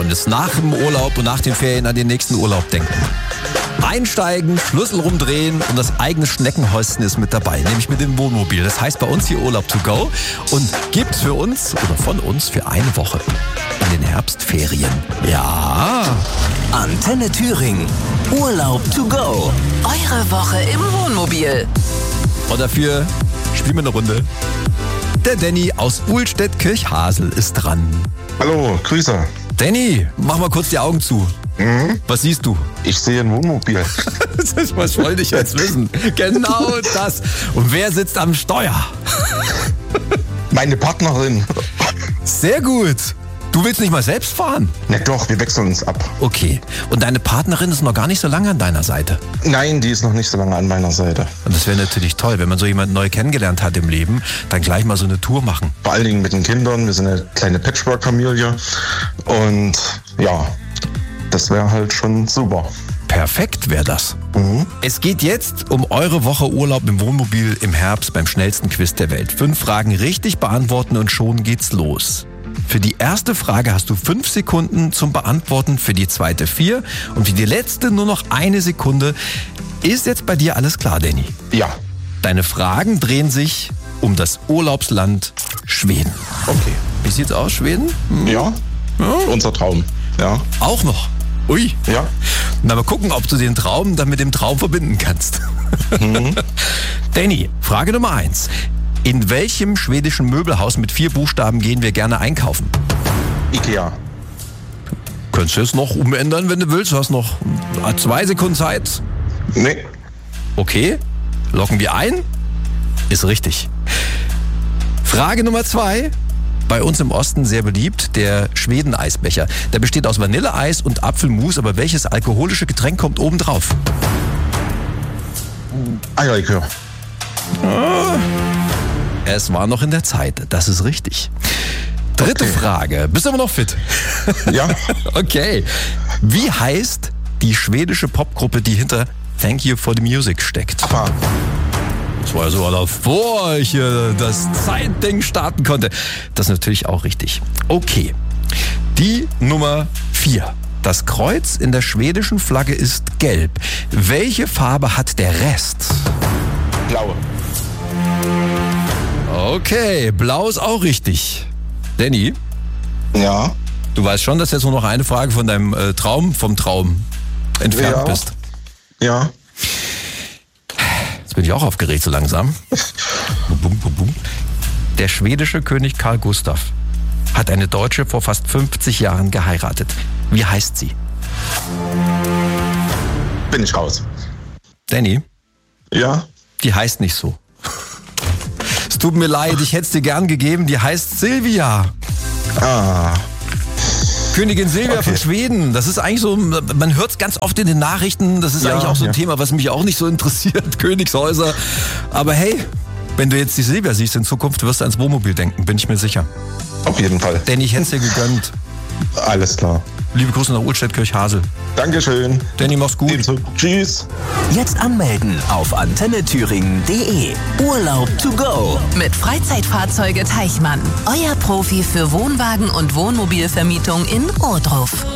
und das nach dem Urlaub und nach den Ferien an den nächsten Urlaub denken. Einsteigen, Schlüssel rumdrehen und das eigene Schneckenhäuschen ist mit dabei, nämlich mit dem Wohnmobil. Das heißt bei uns hier Urlaub to go und gibt's für uns oder von uns für eine Woche in den Herbstferien. Ja. Antenne Thüringen. Urlaub to go. Eure Woche im Wohnmobil. Und dafür spielen wir eine Runde. Der Danny aus Uhlstedt-Kirchhasel ist dran. Hallo, Grüße. Danny, mach mal kurz die Augen zu. Was siehst du? Ich sehe ein Wohnmobil. Was wollte ich jetzt wissen? Genau das. Und wer sitzt am Steuer? Meine Partnerin. Sehr gut. Du willst nicht mal selbst fahren? Na doch, wir wechseln uns ab. Okay. Und deine Partnerin ist noch gar nicht so lange an deiner Seite? Nein, die ist noch nicht so lange an meiner Seite. Und das wäre natürlich toll, wenn man so jemanden neu kennengelernt hat im Leben, dann gleich mal so eine Tour machen. Vor allen Dingen mit den Kindern. Wir sind eine kleine Patchwork-Familie. Und ja, das wäre halt schon super. Perfekt wäre das. Es geht jetzt um eure Woche Urlaub im Wohnmobil im Herbst beim schnellsten Quiz der Welt. 5 Fragen richtig beantworten und schon geht's los. Für die erste Frage hast du 5 Sekunden zum Beantworten, für die zweite 4 und für die letzte nur noch 1 Sekunde. Ist jetzt bei dir alles klar, Danny? Ja. Deine Fragen drehen sich um das Urlaubsland Schweden. Okay. Wie sieht's aus, Schweden? Ja, unser Traum. Ja. Auch noch? Ui. Ja. Na, mal gucken, ob du den Traum dann mit dem Traum verbinden kannst. Danny, Frage Nummer 1. In welchem schwedischen Möbelhaus mit 4 Buchstaben gehen wir gerne einkaufen? Ikea. Könntest du es noch umändern, wenn du willst? Du hast noch 2 Sekunden Zeit. Nee. Okay, locken wir ein. Ist richtig. Frage Nummer 2. Bei uns im Osten sehr beliebt, der Schweden-Eisbecher. Der besteht aus Vanilleeis und Apfelmus, aber welches alkoholische Getränk kommt oben drauf? Eierlikör. Es war noch in der Zeit, das ist richtig. Dritte Frage. Bist du immer noch fit? Ja. Okay. Wie heißt die schwedische Popgruppe, die hinter Thank You for the Music steckt? ABBA. Das war ja sogar davor ich das Zeitding starten konnte. Das ist natürlich auch richtig. Okay. Die Nummer 4. Das Kreuz in der schwedischen Flagge ist gelb. Welche Farbe hat der Rest? Blaue. Okay, blau ist auch richtig. Danny, Ja. du weißt schon, dass jetzt nur noch eine Frage von deinem vom Traum entfernt bist. Ja. Jetzt bin ich auch aufgeregt so langsam. Bum, bum, bum. Der schwedische König Karl Gustav hat eine Deutsche vor fast 50 Jahren geheiratet. Wie heißt sie? Bin ich raus. Danny, Ja. die heißt nicht so. Es tut mir leid, ich hätte es dir gern gegeben. Die heißt Silvia. Ah. Königin Silvia von Schweden. Das ist eigentlich so, man hört es ganz oft in den Nachrichten. Das ist eigentlich auch so ein Thema, was mich auch nicht so interessiert. Königshäuser. Aber hey, wenn du jetzt die Silvia siehst in Zukunft, wirst du ans Wohnmobil denken, bin ich mir sicher. Auf jeden Fall. Denn ich hätte es dir gegönnt. Alles klar. Liebe Grüße nach Uhlstedt-Kirchhasel. Dankeschön. Danny, mach's gut. Ebenso. Tschüss. Jetzt anmelden auf antennethüringen.de. Urlaub to go. Mit Freizeitfahrzeuge Teichmann. Euer Profi für Wohnwagen und Wohnmobilvermietung in Ohrdruf.